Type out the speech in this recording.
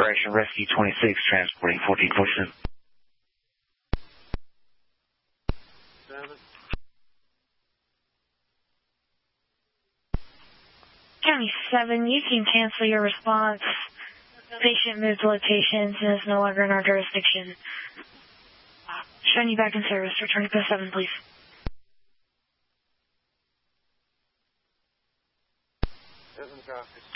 Correction, Rescue 26, transporting 1447. 7. County 7, you can cancel your response. Patient moved locations and is no longer in our jurisdiction. Showing you back in service. Return to post 7, please. 7 copies.